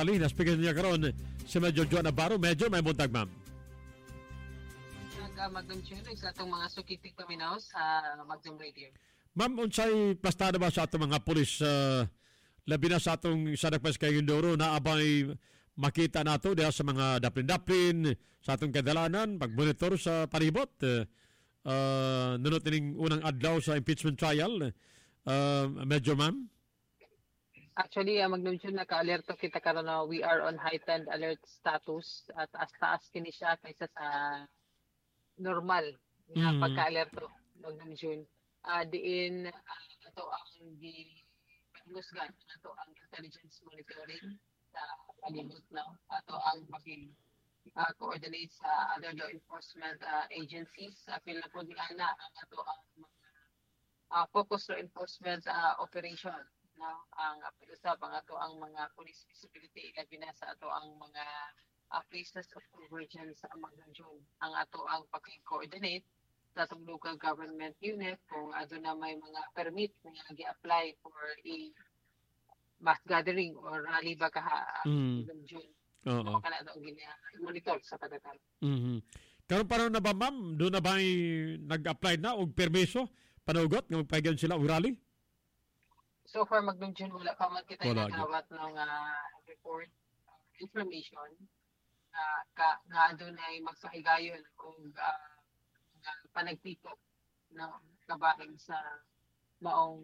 rally. Naspigan niya karon si Major Joan Navarro. Major, may buntag, ma'am. Magdum June sa atong mga sukitik paminaw sa Magdum Radio. Ma'am, unsay pastada ba sa atong mga pulis labi na sa atong Sadagpas kay Indoro na abay makita nato diha sa mga daplin-daplin sa atong kadalanan pag-monitor sa palibot nunot ning unang adlaw sa impeachment trial. Medyo, ma'am? Actually, Magdum June naka-alerto kita karon na we are on heightened alert status at taas kini siya kaysa sa normal nga pagka-alerto ng June. Diin ato ang gihusgan ato ang intelligence monitoring sa palibot na ato ang coordinate sa other law enforcement agencies sa Philippine ana ang ato ang focus law enforcement operation ang usab ang ato ang mga police visibility labi na sa ato ang mga places of convergence sa June. Ang ato ang pag-coordinate sa atong local government unit kung ano na may mga permit na gi-apply for a mass gathering or rally ba June. Oo. Kana daw monitor sa pagdatal. Karon paano na ba, ma'am? Doon na ba nag-apply na og permiso panugot nga magpahigan sila og rally? So far Magdum June wala pa man kita nagawat ng report information nga adunay magpahigayon og panagtipok na kabahin sa maong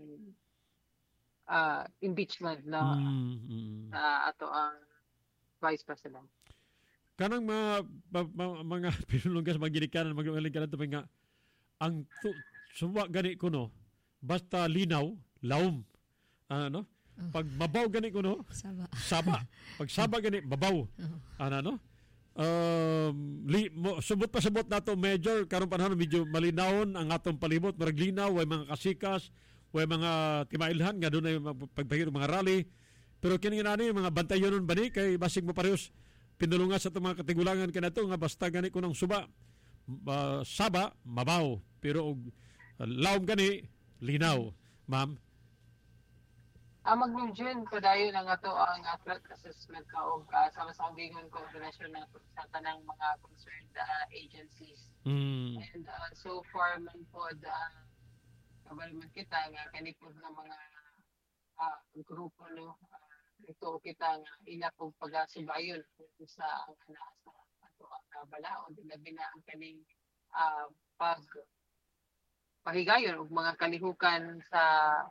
impeachment na ato ang Vice President. Kanang mga pinulunggas magginikanan maglalingkanan to nga ang suwa gani kuno basta linaw lawom ano pag mabaw gani kuno saba pag saba gani babaw ano subot pa sabot nato Major karon panahon medyo malinawon ang atong palibot murag linaw way mga kasikas way mga timailhan nga dunay pagpahiro mga rally pero kini ani mga bantayonon bani kay basig mo parehas pinulungan sa itong mga katigulangan kanato nga basta gani kunang suba saba mabaw pero lawom gani linaw, ma'am. Magdum June padayon ang ato ang threat assessment o sama-sama bigon koordinasyon na sa tanang mga concerned agencies. And so far man pod kabalman kita nga kani pod nga mga grupo ito kita nga ila pog pagasubayon sa ato ang balaod labi na ang kaning pahigayon og mga kalihukan sa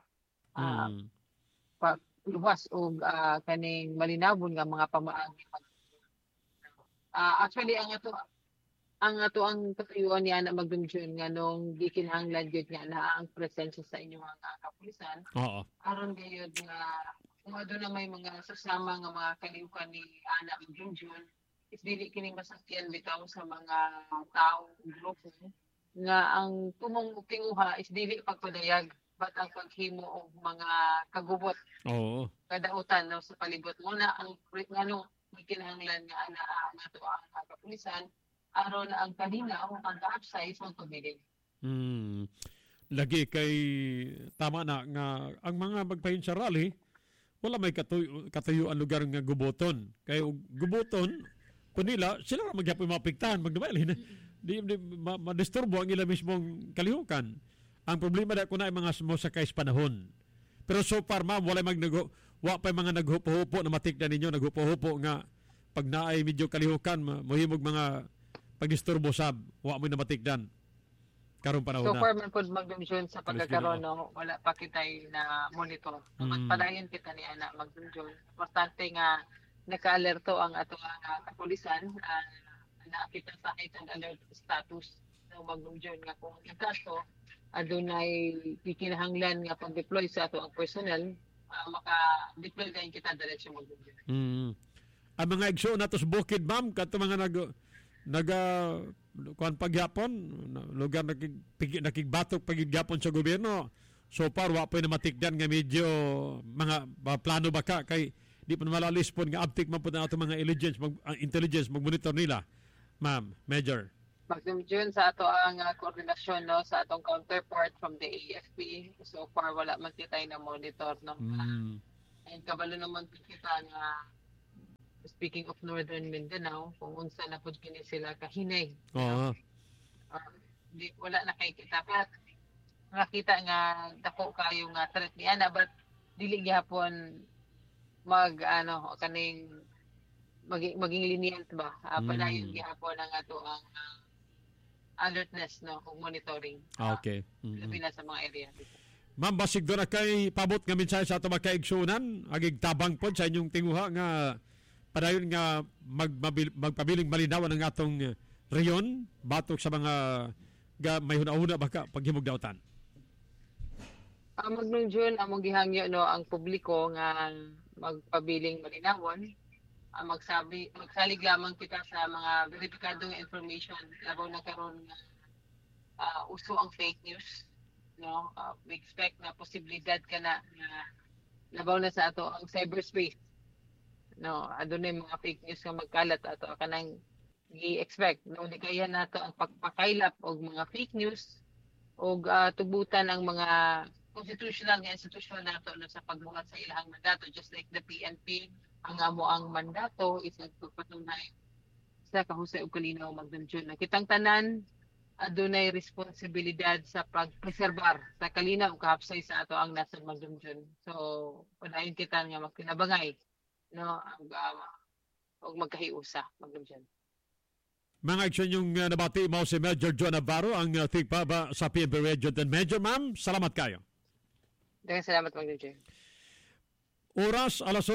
pagluwas og kaning malinawon nga mga pamaagi. Actually ang ato ang katuyuan niya na Magdum June nga nung gikinahanglan gyud nga na ang presensya sa inyong mga kapulisan. Oo. Aron gayud nga kung adto na may mga sasama nga mga kalihukan ni ana Magdum June is dili kining masakyan bitaw sa mga tawo grupo nga ang tumong tinguha is dili pagpadayag but ang paghimo og mga kagubot. Oo. Kadautan sa palibot mo na ang gikinahanglan nga ana ato ang kapulisan aron ang kalinaw ang ka-upsize ng pagbilig. Lagi kay tama na nga ang mga magpahin sa rally wala may katuyuan lugar nga guboton. Kay guboton kunila sila ra magyapon mapiktahan magdumailin. Di madisturbo ang ila mismong kalihukan. Ang problema na kuna ay mga mosakay sa panahon. Pero so far, ma'am, wala pa mga naghupo-hupo na matikdan ninyo, naghupo-hupo nga pag naay medyo kalihukan, muhimog mga pag-isturbo sab, wala mo na matikdan. Karong panahon na. So far, man po Magdum June sa pagkakaroon, wala pa kitay na monitor. Magpadayon kita ni Ana Magdum June. Importante nga naka-alerto ang ato kapulisan na kita sa heightened alert status ng Magdum June nga kung ikaso adunay gikinahanglan nga pag-deploy sa ato ang personnel maka-deploy kayo kita diretso Magdum June. Ang mga igsoon nato sa bukid, ma'am, kato mga kuan pagyapon lugar nakigbatok pagyapon sa gobyerno so far wa pa na matikdan nga medyo mga plano baka kay di pa malalis po nga uptick man po na ato mga intelligence mag-monitor nila, ma'am, Major. Magdum June sa ato ang koordinasyon sa atong counterpart from the AFP. So far wala man kita na monitor and kabalo naman kita nga speaking of Northern Mindanao, kung unsa na pud kini sila kahinay. Oo. Wala na kay kita. But nakita nga dako kayo nga threat ni ana, but dili gyapon kaning maging lenient ba? Padayon gyapon ang ato ang alertness, no, kung monitoring. Okay. Labi na sa mga area. Ma'am, basig doon na kay pabot nga mensahe sa ato makaigsunan, agig tabang po sa inyong tinguha nga padayon nga magpabiling malinawan ang atong reyon batok sa mga may hunahuna baka paghimog dawtan. Magnum June, among gihangyo no ang publiko nga magpabiling malinawon. Magsalig lamang kita sa mga verifikadong information labaw na karon uso ang fake news, no. We expect na posibilidad kana na labaw na sa ato ang cyberspace, no. Adunay mga fake news nga magkalat ato kanang gi-expect, no. Di kaya nato ang pagpakailap og mga fake news og tugutan ang mga constitutional nga institusyon nato no, sa pagbuhat sa ilahang mandato, just like the PNP. Ang amo ang mandato is nagpapatunay sa kahusay ug kalinaw Magnum June. Kitang tanan adunay responsibilidad sa pagpreserbar sa kalinaw ug kahapsay sa ato ang nasod Magnum June. So padayon kita nga magkinabangay, no, og magkahiusa Magnum June. Mga aksyon yung nabati mo si Major John Navarro, ang tigpa ba sa PNP Radio. Major, ma'am, salamat kayo. Daghang salamat Magnum June. Oras, alas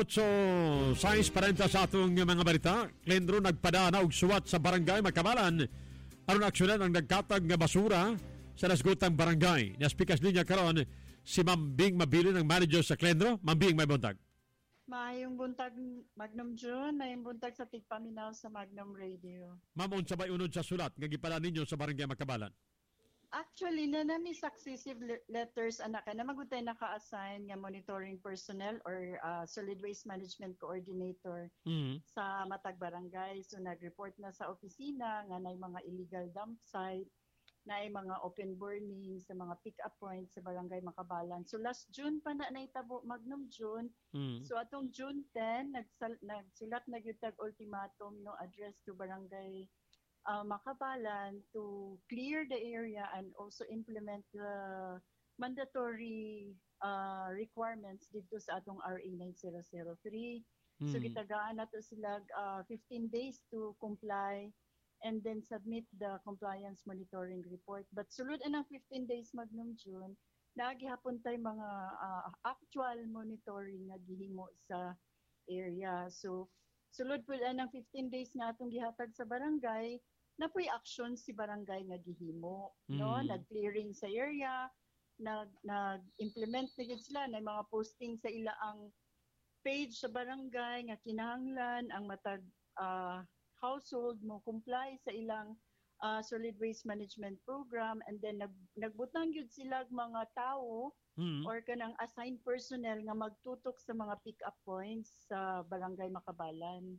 8:40 sa atong mga balita. Klendro nagpadana og suwat sa barangay Makabalan. Aron aksyonan ang nagkatag nga basura sa nasgutang barangay. Naspikas linya karon si Mambing Mabilin, ang manager sa Klendro. Mambing, may buntag. Maayong buntag Magnum June, maayong buntag sa tigpaminaw sa Magnum Radio. Ma'am, unsa bay unod sa sulat nga gipala ninyo sa barangay Makabalan? Actually, nanami successive letters anak na magutay naka-assign nga monitoring personnel or solid waste management coordinator sa matag barangay. So nag-report na sa opisina nga nay mga illegal dump site, nay mga open burning sa mga pick-up points sa barangay Makabalan. So last June pa na naitabo Magnum June. So atong June 10 nagsulat na gyud tag ultimatum no address to barangay Makabalan to clear the area and also implement the mandatory requirements dito sa atong RA 9003. So gitagaan nato sila 15 days to comply and then submit the compliance monitoring report. But sulod ang 15 days Magnum June, nagihapon tay mga actual monitoring nga gihimo sa area. So sulod pud ang 15 days nga atong gihatag sa barangay, napoy action si barangay nga gihimo, no, nag-clearing sa area, nag-implement na gid sila na mga posting sa ila ang page sa barangay nga kinahanglan ang matag household mo comply sa ilang solid waste management program, and then nagbutang gyud sila mga tao or kanang assigned personnel nga magtutok sa mga pick-up points sa barangay Makabalan.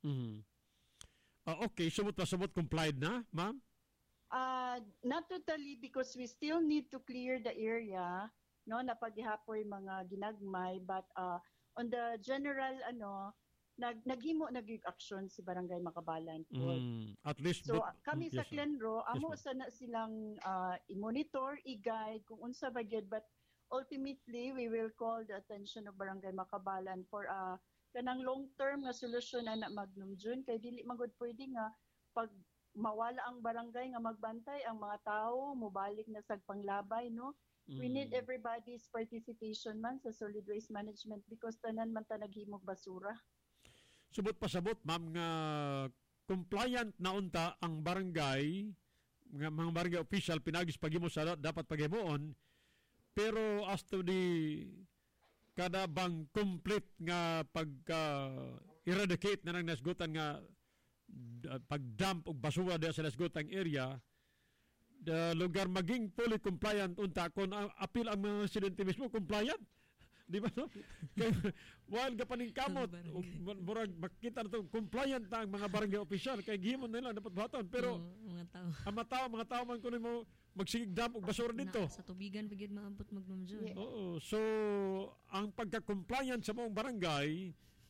Okay, sumot complied na, ma'am? Not totally, because we still need to clear the area, no, napaghihapoy mga ginagmay, but on the general naghimo nag-action si barangay Makabalan po. At least so kami sa Klendro amo sana silang i-monitor, i-guide kung unsa ba gyud, but ultimately we will call the attention of barangay Makabalan for kanang long-term nga solusyon na Magnum June, kay dili magud pwede nga pag mawala ang barangay nga magbantay, ang mga tao mobalik na sa panglabay, no. We need everybody's participation man sa solid waste management because tanan man ta naghimog basura. Subot pasabot, ma'am, nga compliant na unta ang barangay, mga barangay official pinagis paghimo sa dapat paghimuon, pero as to the kada bang complete nga pag-eradicate na ng nasgutan nga pag-dump og basura sa nasgutang area, the lugar maging fully compliant unta kung apil ang mga residente mismo compliant. Di ba, no? While kapaning kamot, murag makita na ito, compliant na ang mga barangay official, kaya gihimon nila dapat buhaton. Pero mga tao man kunin mo magsigig dump og basura dito. Sa tubigan pagid maabot Magnum June. Oo. So ang pagka-compliant sa mong barangay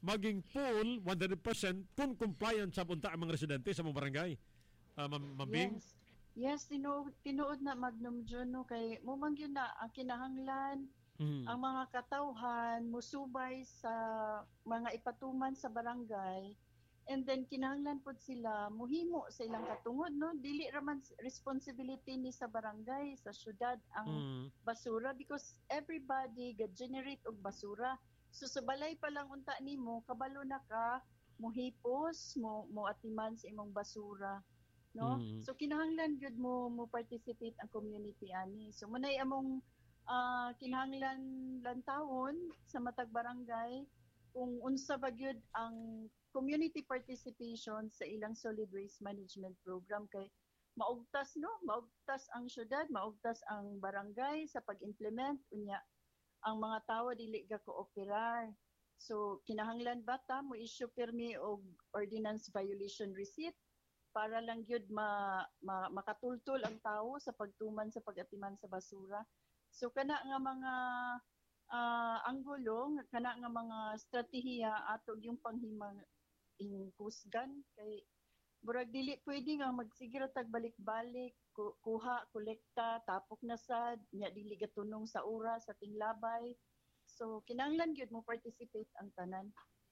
maging full 100% kung compliant sa punta ang mga residente sa mga barangay. Mambing? Yes, tinuod na Magnum Jun, no, kay mumang yun na ang kinahanglan, ang mga katawhan musubay sa mga ipatuman sa barangay, and then kinahanglan pod sila muhimo sa ilang katungod, no, dili raman responsibility ni sa barangay, sa syudad ang basura, because everybody ga-generate og basura. So sa balay pa lang unta nimo, kabalo na ka muhipos mo atiman sa imong basura, no? So kinahanglan gyud mo participate ang community ani. So munay among kinahanglan lantawon sa matag barangay kung unsa ba gyud ang community participation sa ilang solid waste management program, kay maugtas ang syudad, maugtas ang barangay sa pag-implement unya ang mga tawo dili ga kooperar. So kinahanglan ba ta mo issue permi og ordinance violation receipt para lang gyud makatultol ang tawo sa pagtuman sa pag-atiman sa basura. So kana nga mga anggulo, kana nga mga strategiya ato yung panghimang kusgan, kay burag dili pwede nga magsigira tag balik-balik, kuha, kolekta, tapok na sad, nya dili gatunong sa oras sa tinglabay. So kinahanglan gyud mo participate ang tanan.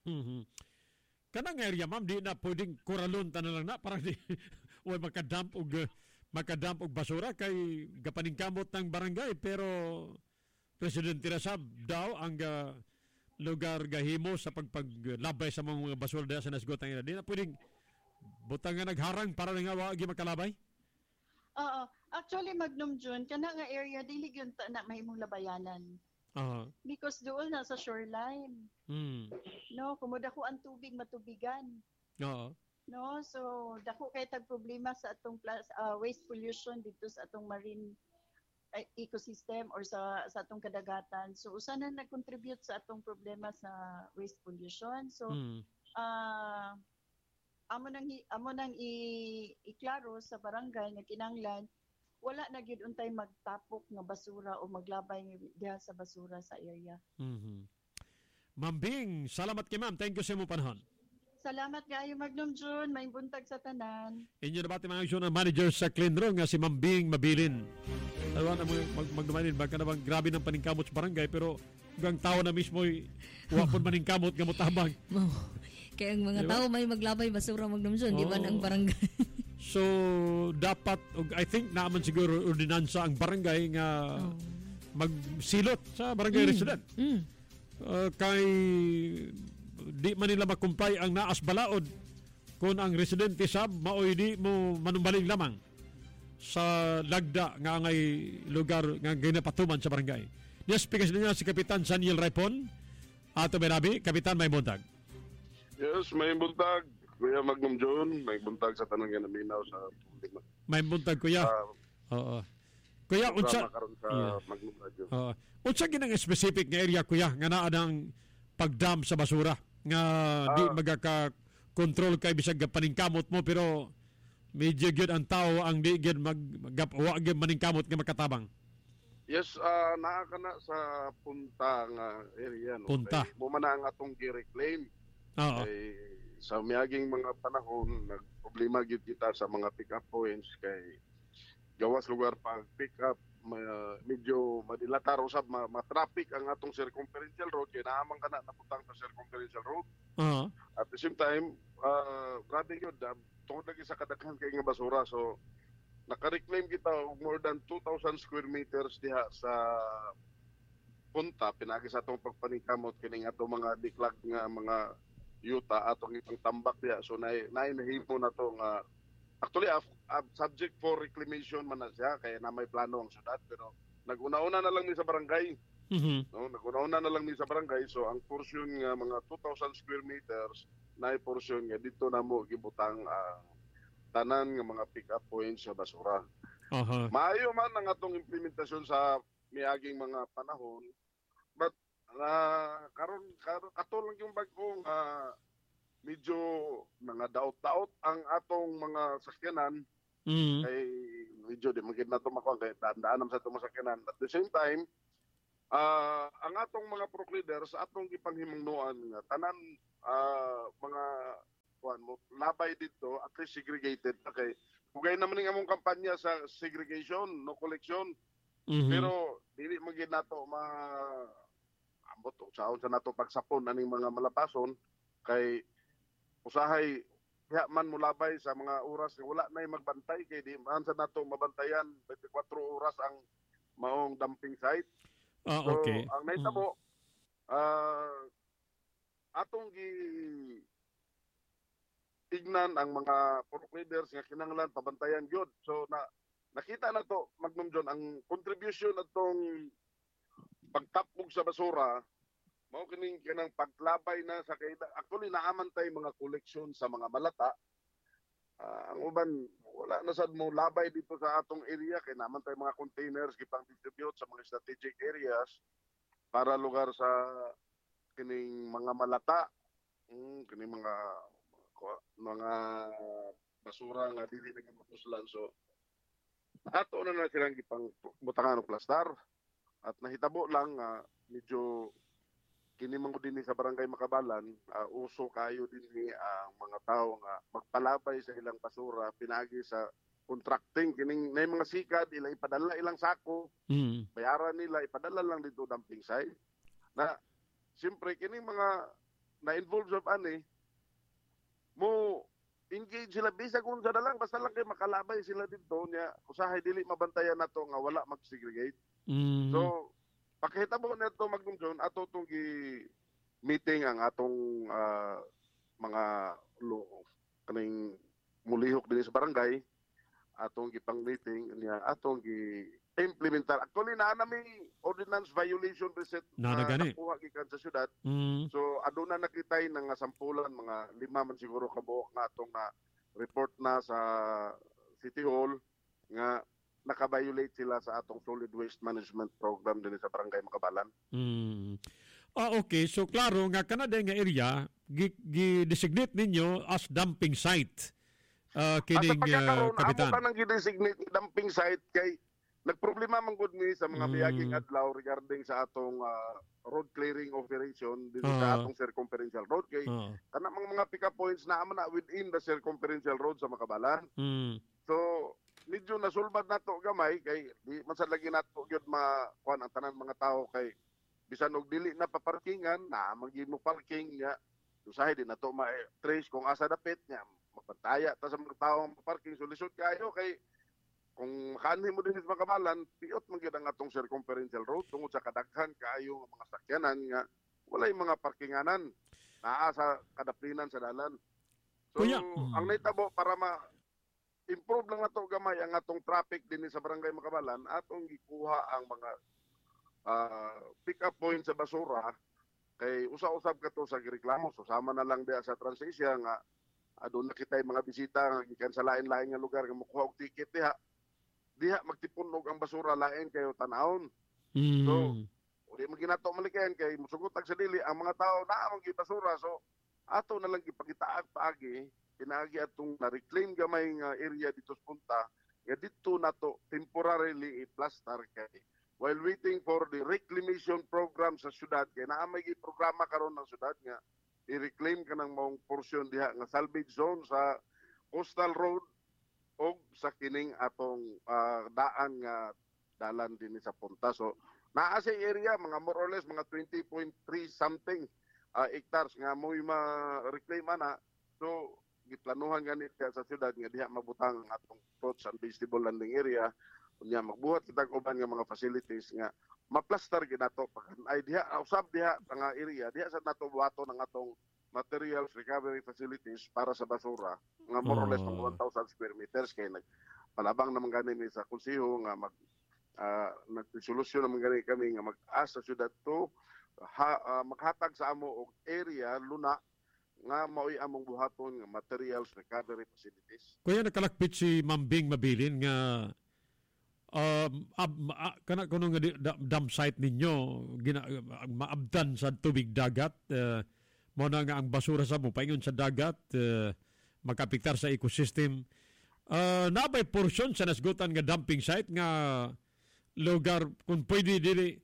Kanang area, ma'am, di na pwedeng kuralon tanan lang na para di o makadump og basura kay gapaningkamot ng barangay, pero Presidente Rasab daw ang lugar gahimo sa pagpaglabay sa mga basura diha sa nasgotang ina. Di na pwedeng butang nga nagharang para nga wa gi makalabay. Oo, actually Magnum June, kana nga area dili gyud ta na mahimong labayanan. Because doon na sa shoreline. No, kumuda ko ang tubig matubigan. No, so dako kay tag problema sa atong waste pollution dito sa atong marine ecosystem or sa atong kadagatan. So usa na nag-contribute sa atong problema sa waste pollution. So amo nang iklaro sa barangay nga kinahanglan wala na gyud untay magtapok nga basura o maglabay diha sa basura sa area. Ma'am Bing, salamat kay ma'am. Thank you sa imong panahon. Salamat kaayo Magnum June, may buntag sa tanan. Inyo na ba mga aksyon ng manager sa Cleanro nga si Ma'am Bing Mabilin. Tawa na mo magdumanin baka na bang grabe ng paningkamot sa barangay, pero ang tao na mismo wa pod maningkamot nga motabang. Kaya ang mga tao may maglabay basura Magnum June, di ba ang barangay? So dapat I think naman siguro ordinansa ang barangay nga magsilot sa barangay resident. Kay di man nila makumpay ang naas balaod kung ang residente sab maoy di mo manumbaling lamang sa lagda nga ngay lugar nga ginapatuman sa barangay. Yes, speakers niya si Kapitan Saniel Raipon. Ato Benabi, Kapitan, may buntag. Yes, may buntag. Kuya Magnum June, may buntag sa tanong nga naminaw sa problema. May buntag, kuya. Oo. Kuya, unsa Magnum Radio. Unsa ginang specific nga area, kuya, nga naa ng pagdam sa basura nga di magaka-control kay bisag paningkamot mo, pero medyo gyud ang tao ang di gyud wa gyud maningkamot nga makatabang. Yes, naa ka na sa punta nga area, no. Punta. Mo man ang atong gi-reclaim. Oo. Sa miyaging mga panahon, nagproblema gyud kita sa mga pick-up points kay gawas lugar pag pick-up medyo madilatar usab ma-traffic ang atong circumferential road kay naamang kana naputang sa circumferential road. At the same time, grabe gyud tungod lagi sa kadaghan kay nga basura, so naka-reclaim kita og more than 2,000 square meters diha sa punta pinagi sa atong pagpaningkamot kining atong mga diklag nga mga yuta atong itong tambak diha. So nahimo na to nga actually subject for reclamation man na siya kaya na may plano ang syudad, pero nag-una-una na lang ni sa barangay. No, nag-una-una na lang ni sa barangay, so ang portion nga mga 2,000 square meters na portion nga dito na mo gibutang tanan nga mga pick-up points sa basura. Maayo man ang atong implementasyon sa miaging mga panahon, but karon ato lang yung bagong medyo mga daot-daot ang atong mga sakyanan. Kay medyo di magid na tumakon kay daan sa atong sakyanan. At the same time, ang atong mga procleaders atong gipanghimungnoan nga tanan mga kuan mo labay dito at least segregated na kay ugay naman ning among kampanya sa segregation no collection pero dili man gid nato ambot saon sa nato pagsapon aning mga malapason kay usahay diha man mulabay sa mga oras wala nay magbantay kay di man sa nato mabantayan 24 oras ang maong dumping site. Okay. So, ang nahitabo, atong tignan ang mga product leaders nga kinahanglan pabantayan gyud. So nakita na to Magnum John ang contribution atong pagtapog sa basura mao kining kanang paglabay na sa kaida. Actually naaman tay mga collection sa mga malata. Ang uban wala na sad mo labay dito sa atong area kay naman tay mga containers gipang distribute sa mga strategic areas para lugar sa kining mga malata kining mga basura nga dili nagamaslan so ato na silang gipang butangan og plastar at nahitabo lang medyo kini man din sa barangay Makabalan uso kayo din ang mga tao nga magpalabay sa ilang basura pinagi sa contracting kining nay mga sikad ila ipadala ilang sako bayaran nila ipadala lang dito dumping site na siyempre kining mga na-involve sa ani mo engage sila bisag kung sa dalang basta lang kay makalabay sila dito niya usahay dili mabantayan nato nga wala mag-segregate so pakihitabo nito Magnum John ato tong meeting ang atong mga kaning mulihok din sa barangay atong gipang meeting niya atong implementar actually na nami ordinance violation receipt na nakuha gikan sa syudad so aduna nakitay nang sampulan mga 5 man siguro kabuok nga atong na report na sa City Hall nga naka-violate sila sa atong solid waste management program din sa barangay Makabalan. Okay. So, klaro nga kanada nga area, gi-designate ninyo as dumping site. Kining kapitan. Amo ka nang gi-designate dumping site kay nagproblema man gud ni sa mga miyaging adlaw regarding sa atong road clearing operation din sa atong circumferential road kay kana mga pick-up points na man na within the circumferential road sa Makabalan. So, medyo nasulbad nato gamay kay di man sad lagi nato gyud makuan ang tanan mga tao kay bisan og dili na paparkingan na magimo parking nya usahay din nato ma-trace kung asa dapit nya mapantaya ta sa mga tawo parking solusyon kayo kay kung kanhi mo din sa Makabalan piot man gyud ang atong circumferential road tungod sa kadaghan kaayo nga mga sakyanan nga walay mga parkinganan naa sa kadaplinan sa dalan so ang naitabo para improve lang nato gamay ang atong traffic din sa barangay Makabalan atong gikuha ang mga pick up point sa basura kay usa-usab kato sa gireklamo so sama na lang diha sa Transisia nga aduna kitay mga bisita nga gikan sa lain-lain nga lugar nga mokuha og ticket diha magtipon og ang basura lain kayo tan-awon so uli man ginato malikayan kay musugotag sa dili ang mga tao naa man basura so ato na lang gipakitaag paagi pinagi atong na-reclaim gamay nga area dito sa punta nga dito nato temporarily i-plaster kay while waiting for the reclamation program sa syudad kay naa may programa karon ng syudad nga i-reclaim kanang maong portion diha nga salvage zone sa coastal road og sa kining atong daan nga dalan din sa punta so naa sa area mga more or less mga 20.3 something hectares nga mo'y ma-reclaim ana so giplanuhan ganit sa syudad nga diha mabutang ang atong fruits and vegetable landing area unya magbuhat kita uban nga mga facilities nga maplaster gid nato ay diha usab diha nga area diha sa nato buhaton ang atong materials recovery facilities para sa basura nga more or less 1,000 square meters kay nagpalabang naman gani sa konseho nga nagsolusyon naman gani kami nga mag-asa syudad to maghatag sa amo og area luna nga mao'y among buhaton nga materials recovery facilities. Kuya nakalakpit si Mambing Mabilin nga kana kuno nga dump site ninyo maabdan sa tubig dagat mo na nga ang basura sa mo paingon sa dagat magapektar sa ecosystem nabay portion sa nasgutan nga dumping site nga lugar kung pwede dili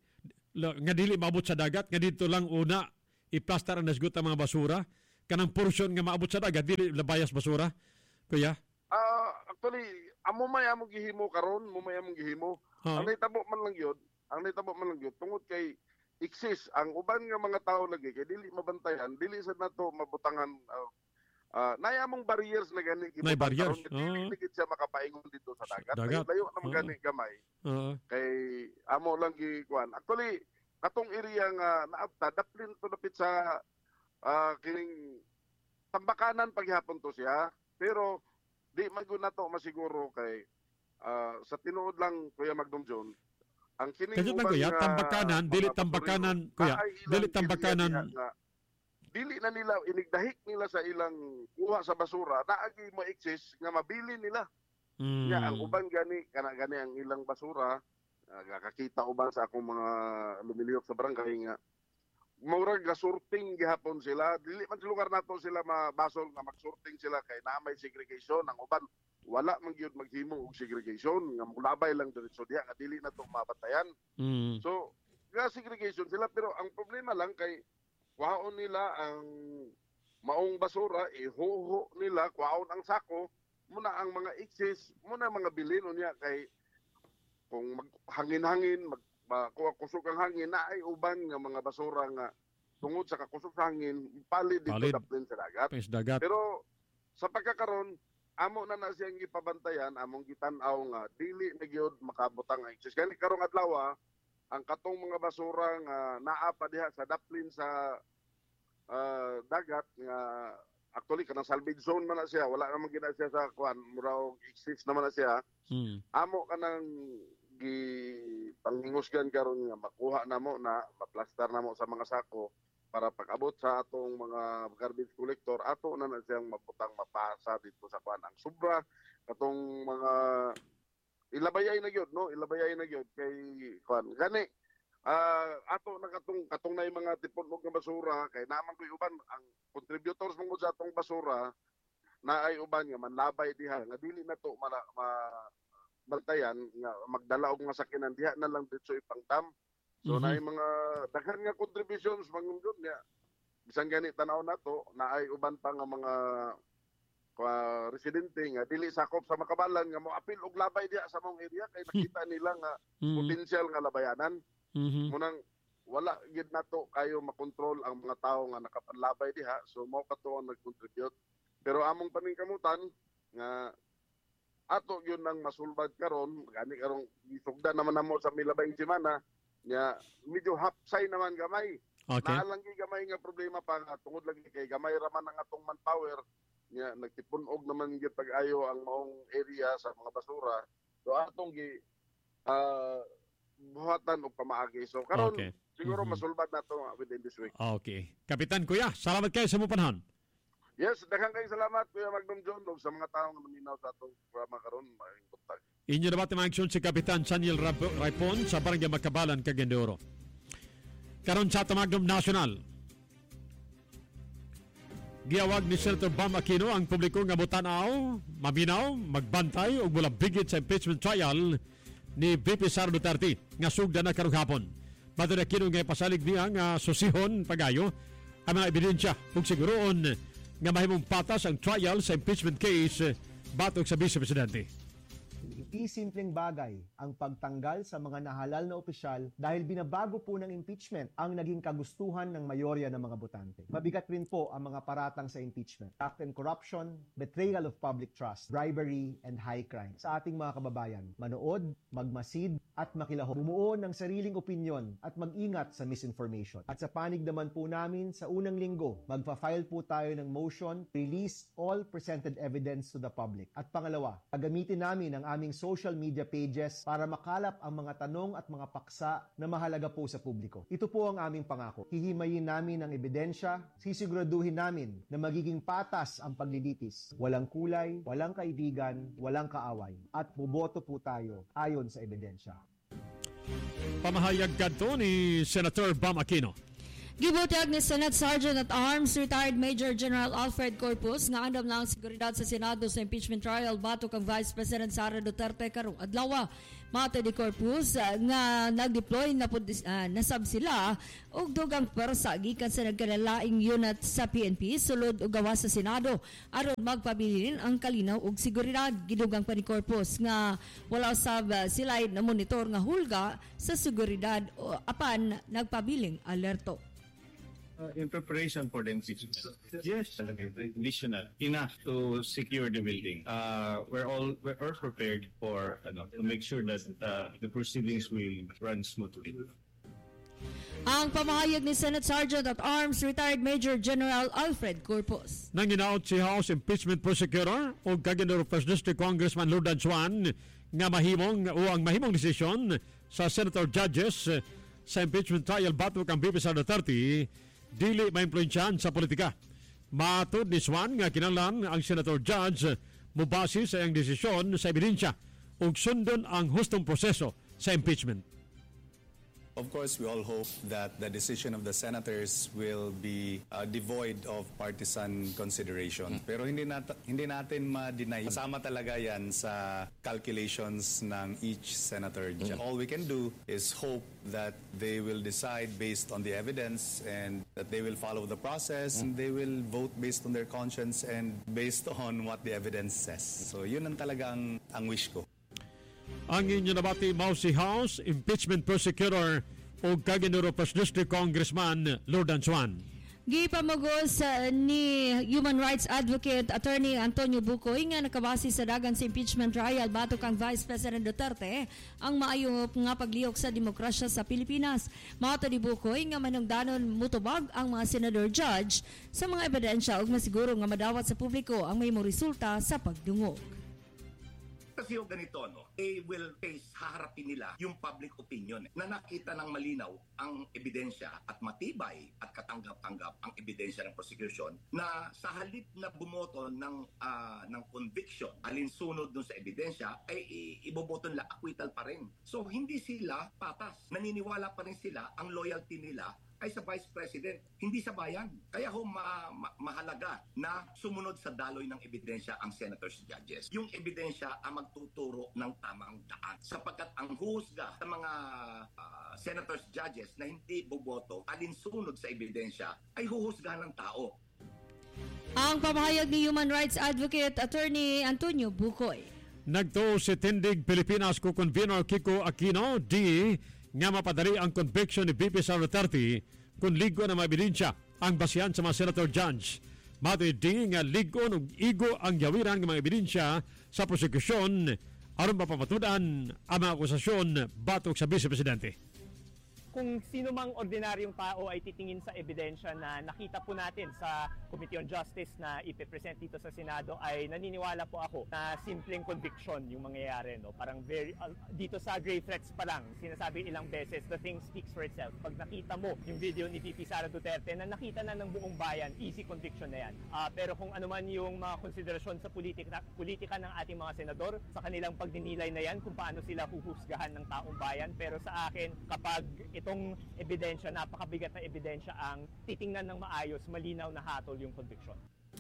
nga dili maabot sa dagat, nga dito lang una i-plaster ang nasgot ang mga basura, kanang portion nga maabot sa dagat dili labayas basura, kuya? Actually, amo may among gihimo karon, among gihimo. Ang nitabo man lang yun, tungod kay exist ang uban nga mga tao lagi kay dili mabantayan, dili sad nato mabutangan nayamong barriers na gani may barriers. Dili siya makapaingon dito sa dagat. Layo na gani gamay. Kay amo lang gikuan. Actually, katong area nga naabta daplin to dapit sa kining Tambakanan paghapon to siya. Pero di man gud nato masiguro kay sa tinuod lang Kuya Magdum John ang kining kasi man kuya, Tambakanan, dili Tambakanan, kuya, dili Tambakanan. Dili na nila, inigdahik nila sa ilang kuha sa basura, naagi mo exist nga mabili nila. Nga, ang uban gani, gani ang ilang basura, kakita uban sa akong mga lumiliyok sa barangay nga, murag gasurting gihapon sila, dili man sa lugar nato sila mabasol nga magsurting sila kay na may segregation, ang uban, wala man gyud maghimo og segregation nga mulabay lang diretso diha nga dili na to mabatayan. So nga segregation sila pero ang problema lang kay kuhaon nila ang maong basura, ihuho nila, kuhaon ang sako, muna ang mga excess, muna mga bilin niya kay kung hangin-hangin, kusog ang hangin, na ay uban nga mga basura nga tungod sa kakusog sa hangin, palid dito daplin sa dagat. Pero sa pagkakaroon, amo na siyang ipabantayan, among gitan-aw nga dili na gyud makabutang ang excess. Kani karong adlaw ang katong mga basura nga naa pa diha sa daplin sa dagat nga actually kanang salvage zone man na siya, wala naman gina siya sa kuan, murag exist naman na siya. Amo kanang panghingusgan karon nga makuha namo na maplaster namo sa mga sako para pag-abot sa atong mga garbage collector ato na siyang maputang mapasa dito sa kuan ang sobra katong mga ilabayay na gyud kay kuan gani ato na katong na mga tipon og basura kay naman koy uban ang contributors mong sa atong basura na ay uban nga manlabay diha nga dili na to bantayan nga magdala og mga sakinan diha na lang dito ipangdam. So na ay mga daghan nga contributions mangundon niya. Bisan gani tanaw nato na ay uban pa nga mga residente nga dili sakop sa makabalan nga mo apil og labay diha sa mong area kay nakita nila nga potensyal nga labayanan. Munang wala gid nato kayo makontrol ang mga tawo nga nakapanlabay diha, so mao kato ang nag-contribute. Pero among paningkamutan nga ato gyud nang masulbad karon, gani karong gisugdan naman namo sa milabay semana nya medyo hapsay naman gamay. Okay. Naalang gamay nga problema pa nga tungod lagi kay gamay raman ang atong manpower nya nagtipunog naman gyud pag-ayo ang maong area sa mga basura. So atong buhatan og pamaagi. So karon siguro masulbad nato within this week. Okay. Kapitan Kuya, salamat kayo sa mo panahon. Yes, daghang kayong salamat Kuya Magdum John ug sa mga tawo nga maminaw sa atong programa karon maayong kontak. Inyo na ba aksyon si Kapitan Saniel Raipon sa Barangay Magkabalan, Cagayan de Oro. Karon sa Magdum National. Giawag ni Senator Bam Aquino ang publiko nga motanaw, maminaw, magbantay ug mulabigit sa impeachment trial ni VP Sara Duterte nga sugda na karong hapon. Mato na Aquino nga pasalig niya nga susihon pagayo ang mga ebidensya ug siguroon nga mahimong patas ang trial sa impeachment case batok sa Vice Presidente. Hindi simpleng bagay ang pagtanggal sa mga nahalal na opisyal dahil binabago po ng impeachment ang naging kagustuhan ng mayorya ng mga botante. Mabigat rin po ang mga paratang sa impeachment. Act and corruption, betrayal of public trust, bribery, and high crime. Sa ating mga kababayan, manood, magmasid, at makilahok. Bumuo ng sariling opinyon at mag-ingat sa misinformation. At sa panig naman po namin, sa unang linggo, magpa-file po tayo ng motion, release all presented evidence to the public. At pangalawa, gagamitin namin ang aming social media pages para makalap ang mga tanong at mga paksa na mahalaga po sa publiko. Ito po ang aming pangako. Hihimayin namin ang ebidensya, sisiguraduhin namin na magiging patas ang paglilitis. Walang kulay, walang kaibigan, walang kaaway. At buboto po tayo ayon sa ebidensya. Pamahayag kadto ni Senator Bam Aquino. Gibutag ni Senate Sergeant at Arms retired Major General Alfred Corpus nga andam lang seguridad sa Senado sa impeachment trial batok ang Vice President Sara Duterte karong adlaw. Mata di Corpus nga nag-deploy na nasab sila og dugang persa gikan sa nagkalalaing unit sa PNP sulod og gawas sa Senado aron magpabilin ang kalinaw ug seguridad. Gidugang pa ni Corpus nga wala sab sila na monitor nga hulga sa seguridad apan nagpabiling alerto. In preparation for the impeachment. Yes, additional enough to secure the building. We're prepared for to make sure that the proceedings will run smoothly. Ang pamahayag ni Senate Sergeant at Arms retired Major General Alfred Corpus. Nang ginaot si House Impeachment Prosecutor o Caguinoro First District Congressman Lourdan Juan nga ang mahimong desisyon sa Senator Judges sa impeachment trial batok ang BP Sara Duterte dili maimpluwensyahan sa politika. Matud ni Juan nga kinahanglan ang Senator Judge mubase sa iyang desisyon sa ebidensya ug sundon ang hustong proseso sa impeachment. Of course, we all hope that the decision of the senators will be devoid of partisan consideration. Pero hindi natin ma-deny. Kasama talaga yan sa calculations ng each senator. All we can do is hope that they will decide based on the evidence and that they will follow the process and they will vote based on their conscience and based on what the evidence says. So yun ang talagang ang wish ko. Ang inyo nabati mao si House Impeachment Prosecutor o Caguinoro First District Congressman Lourdan Juan. Gipamugos ni Human Rights Advocate Attorney Antonio Bucoy nga nakabase sa dagan sa impeachment trial batok ang Vice President Duterte ang maayo nga paglihok sa demokrasya sa Pilipinas. Mata ni Bucoy nga manungdanon mutubag ang mga senador judge sa mga ebidensya ug masiguro nga madawat sa publiko ang mahimong resulta sa pagdungog. Kasi yung ganito, they will face, haharapin nila yung public opinion na nakita ng malinaw ang ebidensya at matibay at katanggap-tanggap ang ebidensya ng prosecution na sa halip na bumoto ng conviction alinsunod dun sa ebidensya ay iboboto nila acquittal pa rin. So hindi sila patas. Naniniwala pa rin sila ang loyalty nila ay sa Vice President, hindi sa bayan. Kaya mahalaga na sumunod sa daloy ng ebidensya ang senators judges. Yung ebidensya ang magtuturo ng tamang daan. Sapagkat ang huhusga sa mga senators judges na hindi boboto alinsunod sa ebidensya ay huhusga ng tao. Ang pamahayag ni Human Rights Advocate Attorney Antonio Bucoy. Nagtuo si Tindig Pilipinas ko Convenor Kiko Aquino nga mapadali ang conviction ni BP Sara Duterte kung ligo na mabidensya ang basihan sa mga senator judge. Mati nga ligo ug igo ang yawiran ng mga ebidensya sa prosekusyon aron mapamatudan ang mga akusasyon batok sa Vice Presidente. Kung sino mang ordinaryong tao ay titingin sa ebidensya na nakita po natin sa Committee on Justice na ipipresent dito sa Senado ay naniniwala po ako na simpleng conviction yung mangyayari. No? Parang dito sa grave threats pa lang, sinasabi ilang beses, the thing speaks for itself. Pag nakita mo yung video ni VP Sara Duterte na nakita na ng buong bayan, easy conviction na yan. Pero kung ano man yung mga konsiderasyon sa politika ng ating mga senador, sa kanilang pagdinilay na yan, kung paano sila huhusgahan ng taong bayan. Pero sa akin, kapag itong ebidensya, napakabigat na ebidensya ang titingnan ng maayos, malinaw na hatol yung conviction.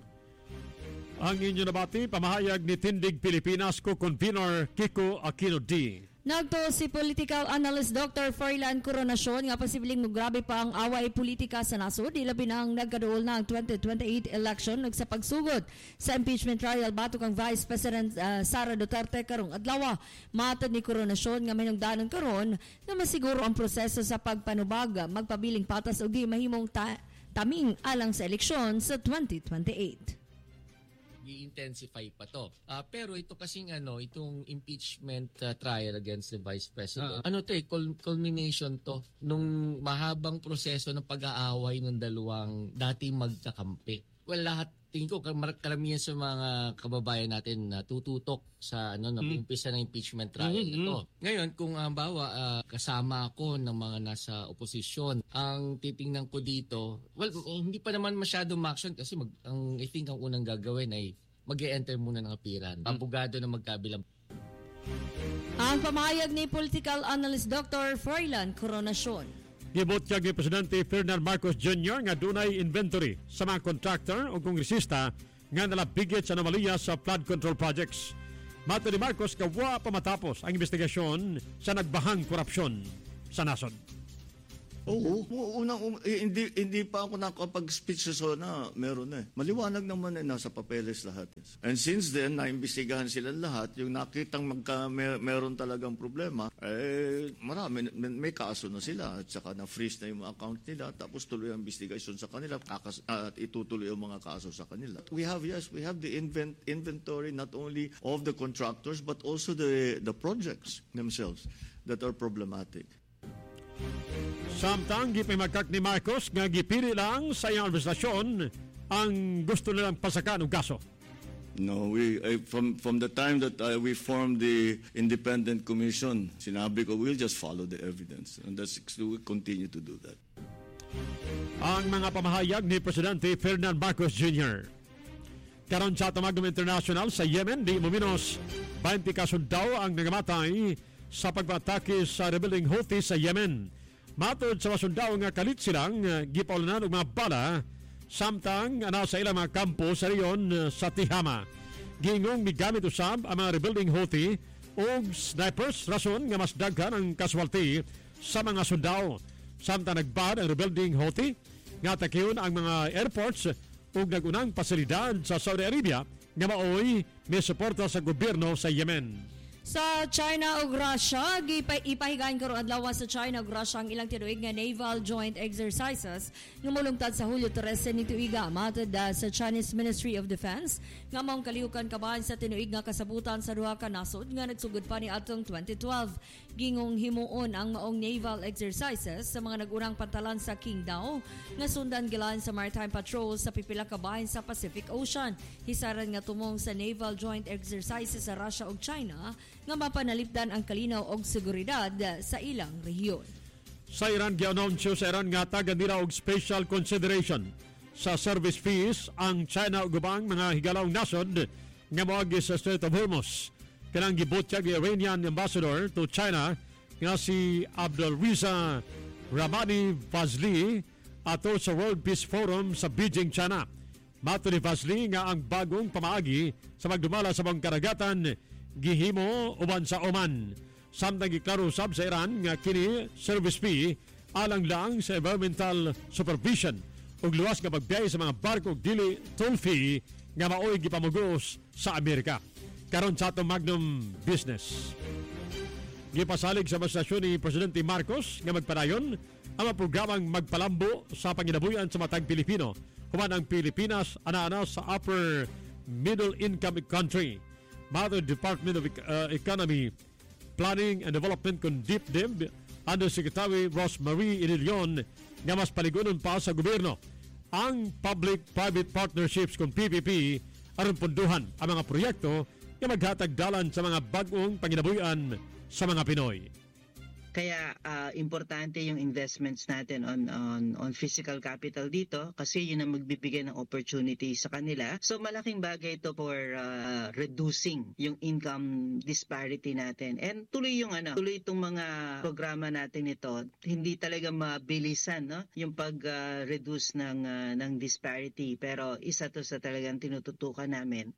Ang inyo nabati, pamahayag ni Tindig Pilipinas ko Convenor Kiko Aquino D. Nagto si political analyst Dr. Froilan Coronacion nga posibleng mugrabe pa ang away politika sa nasod ilabi na ang nagkaduol na ang 2028 election sa pagsugod sa impeachment trial batok ang Vice President Sara Duterte karong adlaw. Matod ni Coronacion nga minungdanon karon nga masiguro ang proseso sa pagpanubag magpabiling patas ug di mahimong taming alang sa eleksyon sa 2028. I-intensify pa to. Pero ito kasing itong impeachment trial against the Vice President. Culmination to nung mahabang proseso ng pag-aaway ng dalawang dating magkakampi. Well, tingin ko karamihan sa mga kababayan natin na tututok sa umpisa ng impeachment trial ito. Ngayon, kung kasama ako ng mga nasa oposisyon, ang titingnan ko dito, hindi pa naman masyado ma-action kasi I think ang unang gagawin ay mag-e-enter muna ng apiran. Abogado na magkabilang. Ang pamayag ni political analyst Dr. Froilan Coronacion. Gibutyag ni Presidente Ferdinand Marcos Jr. nga dunay inventory sa mga contractor o kongresista nga nalabigit sa anomalya sa flood control projects. Mato ni Marcos kawa pa matapos ang investigasyon sa nagbahang korupsyon sa nasod. Oo, hindi pa ako nakapag-speech sa SONA, meron na. Maliwanag naman nasa papeles lahat. And since then, naimbestigahan sila lahat, yung nakitang meron talagang problema, marami, may kaso na sila, at saka na-freeze na yung account nila, tapos tuloy ang investigation sa kanila, at itutuloy ang mga kaso sa kanila. We have the inventory not only of the contractors, but also the projects themselves that are problematic. Samtang gipimagkak ni Marcos nga gipili lang sa iyang administrasyon ang gusto nilang pasakan ng kaso. No, from the time that we formed the independent commission, sinabi ko we'll just follow the evidence, and we'll continue to do that. Ang mga pamahayag ni Presidente Ferdinand Marcos Jr. Karon sa Tamagdom International sa Yemen, di muminos 20 kasundaw ang nagamatay sa pagpatake sa rebelling Houthi sa Yemen. Matod sa masundaw nga kalit silang gipaulanan og mga bala samtang nasa ilang mga kampo sa riyon sa Tihama. Gingong migamit usab ang mga rebelling Houthi og snipers rason nga mas daghan ang casualty sa mga sundaw. Samtang nagbad ang rebelling Houthi nga atakeon ang mga airports ug nagunang pasilidad sa Saudi Arabia nga maoy may suporta sa gobyerno sa Yemen. Sa China ug Russia, ipahigayon karon adlaw sa China ug Russia ang ilang tinuig nga naval joint exercises nga molungtad sa Hulyo 13 nito iga matod sa Chinese Ministry of Defense nga maong kalihukan kabahin sa tinuig nga kasabutan sa duha ka nasod nga nagsugod pa ni atong 2012. Gingong himuon ang maong naval exercises sa mga nagunang pantalan sa Qingdao nga sundan gilan sa maritime patrol sa pipila ka bahin sa Pacific Ocean. Hisaran nga tumong sa naval joint exercises sa Russia ug China nga mapanalipdan ang kalinaw og seguridad sa ilang rehiyon. Sa Iran, gi-announce sa Iran nga tagan nila og special consideration sa service fees ang China ug ubang mga higalawong nasod nga moagi sa Strait of Hormuz. Kanang gibutyag ang Iranian ambassador to China nga si Abdulreza Ramani Fazli ato sa World Peace Forum sa Beijing, China. Mato ni Fazli nga ang bagong pamaagi sa magdumala sa bang karagatan gihimo uban sa Oman. Samtang giklaro sab sa Iran nga kini service fee alang lang sa environmental supervision ug luwas nga pagbiyahe sa mga barko ug dili toll fee nga maoy gipamugos sa Amerika. Karon sa atong Magnum Business, gipasalig sa administrasyon ni Presidente Marcos nga magpadayon ang mga programang magpalambo sa panginabuhian sa matag Pilipino human ang Pilipinas ana-ana sa upper middle income country. Mother Department of Economy, Planning and Development kun DepDev Undersecretary Rosemarie Inilion nga mas paligunon pa sa gobyerno ang public-private partnerships kun PPP aron punduhan ang mga proyekto nga maghatag dalan sa mga bag-ong panginabuhian sa mga Pinoy. Kaya importante yung investments natin on physical capital dito kasi yun ang magbibigay ng opportunity sa kanila. So malaking bagay ito for reducing yung income disparity natin. And tuloy itong mga programa natin ito. Hindi talaga mabilisan, no? Yung pag-reduce ng disparity, pero isa to sa talagang tinututukan namin.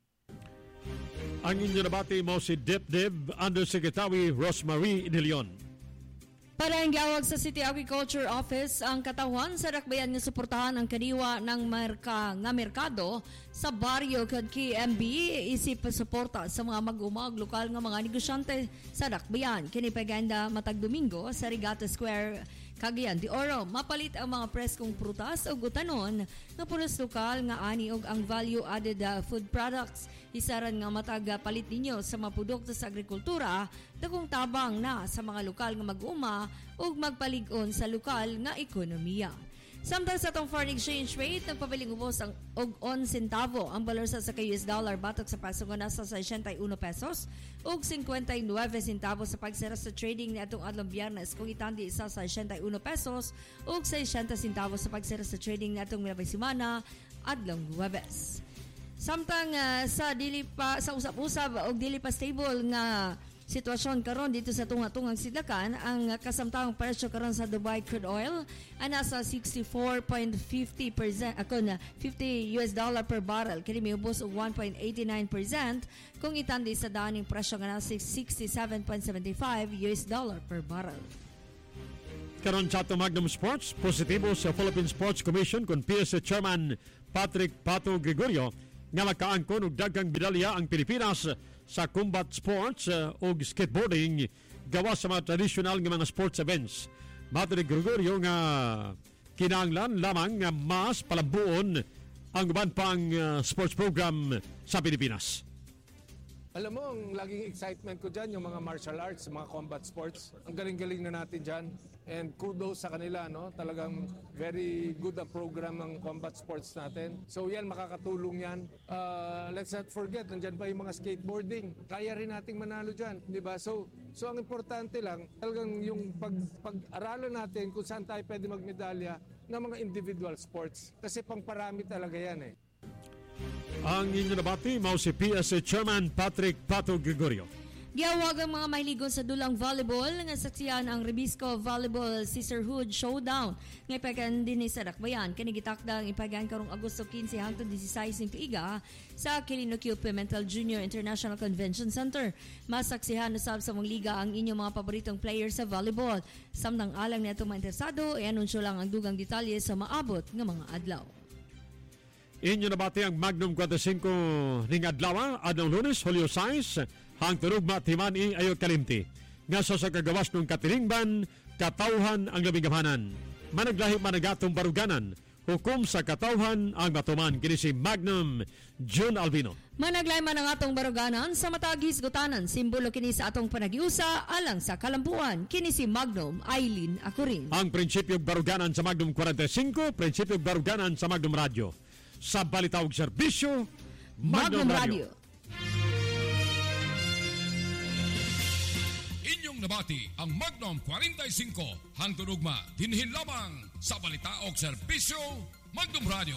Ang inyo nabati mo si DepDev Undersecretary Rosemarie Inilion. Para ang giawag sa City Agriculture Office ang katawan sa dakbayan nga suportahan ang kadiwa ng merkado sa baryo kad KMB isip suporta sa mga mag-umag lokal nga mga negosyante sa dakbayan. Kini paganda matag Domingo sa Regatta Square, Cagayan de Oro. Mapalit ang mga preskong prutas o gutanon nga punos lokal nga ani og ang value added food products. Isaran nga matag palit ninyo sa mga produkto sa agrikultura dagong tabang na sa mga lokal nga mag-uma ug magpalig-on sa lokal nga ekonomiya. Samtang sa itong foreign exchange rate, nagpabiling ubos ang og 1 centavo ang balansa sa US dollar batok sa peso nga nasa 61 pesos ug 59 centavos sa pagsara sa trading ni atong adlong Biyernes kung itandi sa 61 pesos ug 60 centavos sa pagsara sa trading ni atong milabay semana adlong Huwebes. Samtang sa usap-usap og dili pa stable nga Sitwasyon karon dito sa tunga-tungang sidlakan, ang kasamtang presyo karon sa Dubai crude oil ay nasa 64.50% $50 per barrel, kini miubos og 1.89% kung itandi sa daning presyo nga nasa $67.75 per barrel. Karon sa ato Magnum Sports, positibo sa Philippine Sports Commission kung PSA Chairman Patrick Pato Gregorio nga makaangkon og daghang medalya ang Pilipinas sa combat sports o skateboarding gawa sa mga traditional nga mga sports events. Mato ni Gregorio nga kinahanglan lamang nga mas palabuon ang uban pang sports program sa Pilipinas. Alam mo, ang laging excitement ko dyan, yung mga martial arts, mga combat sports. Ang galing-galing na natin dyan. And kudos sa kanila, no? Talagang very good ang program ng combat sports natin. So yan, makakatulong yan. Let's not forget, nandyan pa yung mga skateboarding. Kaya rin nating manalo dyan, di ba? So ang importante lang, talagang yung pag-aralan natin kung saan tayo pwede magmedalya ng mga individual sports. Kasi pangparami talaga yan eh. Ang inyo nabati, mao si PSA Chairman Patrick Pato Gregorio. Giawag ang mga mahiligon sa dulang volleyball nga saksiyan ang Rebisco Volleyball Sisterhood Showdown nga ipagan din sa Dakbayan. Kanigitakdang ipagan karong Agosto 15 hangtod 16 ng tuiga sa Quirino Q. Pimentel Jr. International Convention Center. Masaksihan usab sa mong liga ang inyong mga paboritong players sa volleyball. Samtang alang niya itong mga interesado, i-anunsyo lang ang dugang detalye sa maabot ng mga adlaw. Inyo nabati ang Magnum 45 ning adlaw adlaw Lunes, Hulyo 6, hangtod ug Timani ayo kalimti. Nga sa kagawas ng katilingban, katawhan ang labing gamhanan. Managlahi managatong baruganan, hukom sa katawhan ang matuman. Kini si Magnum June Albino. Managlay man ang atong baruganan sa matag hisgutanan, simbolo kini sa atong panagiusa alang sa kalampuan. Kini si Magnum Eileen Acurin. Ang prinsipyong baruganan sa Magnum 45, prinsipyong baruganan sa Magnum Radio. Sa balitawag serbisyo, Magnum Radio. Inyong nabati ang Magnum 45 hangtod ugma dinhin lamang sa balitawag serbisyo, Magnum Radio.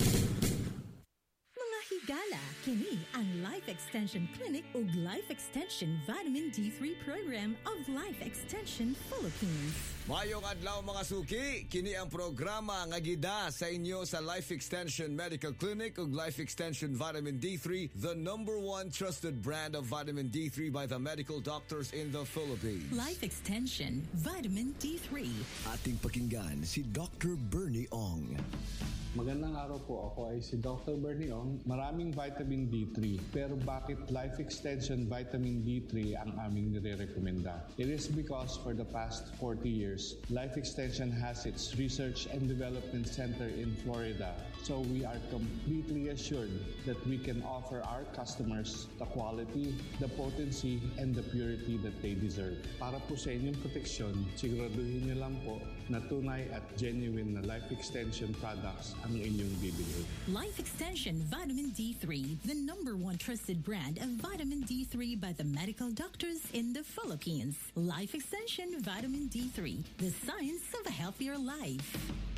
Mga higala, kini ang Life Extension Clinic ug Life Extension Vitamin D3 Program of Life Extension Philippines. Mayong adlaw mga suki, kini ang programa nga gida sa inyo sa Life Extension Medical Clinic ug Life Extension Vitamin D3, the #1 trusted brand of vitamin D3 by the medical doctors in the Philippines. Life Extension Vitamin D3. Ating pakinggan si Dr. Bernie Ong. Magandang araw po. Ako ay si Dr. Bernie Ong. Maraming vitamin D3. Pero bakit Life Extension Vitamin D3 ang aming nire-recommenda? It is because for the past 40 years, Life Extension has its research and development center in Florida. So we are completely assured that we can offer our customers the quality, the potency, and the purity that they deserve. Para po sa inyong proteksyon, siguraduhin niyo lang po na tunay at genuine na Life Extension products ang inyong bibili. Life Extension Vitamin D3, the #1 trusted brand of vitamin D3 by the medical doctors in the Philippines. Life Extension Vitamin D3, the science of a healthier life.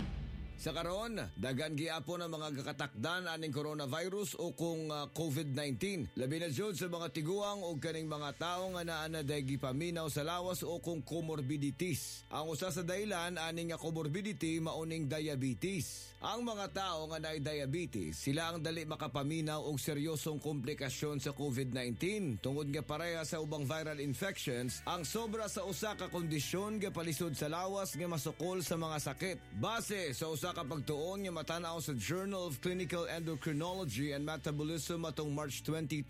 Sa karon, dagan giapon ang mga kakatakdan aning coronavirus o kung COVID-19. Labi na jud sa mga tiguang o kaning mga tao nga naa na daygi paminaw sa lawas o kung comorbidities. Ang usa sa dahilan aning comorbidity mauning diabetes. Ang mga tao nga naay diabetes, sila ang dali makapaminaw og seryosong komplikasyon sa COVID-19 tungod nga pareha sa ubang viral infections. Ang sobra sa usa ka kondisyon nga palisod sa lawas nga masukol sa mga sakit. Base sa usa ka pagtuon nga matanaw sa Journal of Clinical Endocrinology and Metabolism atong March 20,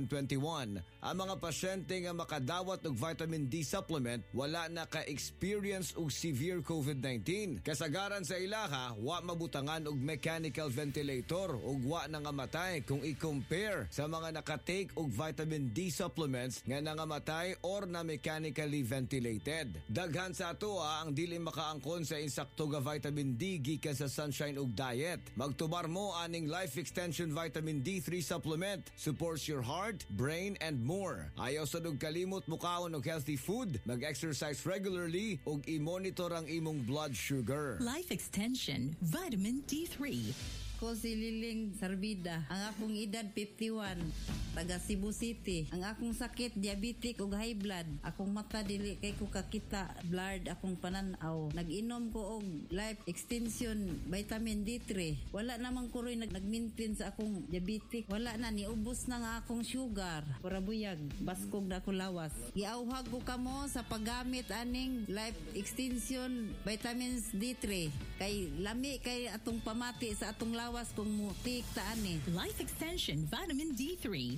2021, ang mga pasyente nga makadawat og vitamin D supplement wala na ka-experience og severe COVID-19. Kasagaran sa ilaha, wa mabutangan og mechanical ventilator ug wa nangamatay kung i-compare sa mga nakatake og vitamin D supplements nga nangamatay or na mechanically ventilated. Daghan sa atoa ang dili makaangkon sa insakto nga vitamin D gikan sa sunshine ug diet. Magtubar mo aning Life Extension Vitamin D3 supplement. Supports your heart, brain, and more. Ayaw sa dug kalimot mukaon og healthy food, mag-exercise regularly ug i-monitor ang imong blood sugar. Life Extension Vitamin D3. Ko si Liling Sarbida. Ang akong edad 51. taga Cebu City. Ang akong sakit, diabetic ug high blood. Akong mata dili kay ko kakita, blurred akong pananaw. Nag-inom ko og life extension vitamin D3. Wala namang kuroy nag-maintain sa akong diabetic. Wala na, niubos na nga akong sugar. Kurabuyag, baskog na ako lawas. Giauhag ko kamo sa paggamit aning life extension vitamins D3. Kay lami kay atong pamati sa atong lawas kung mutik ta ani. Life Extension Vitamin D3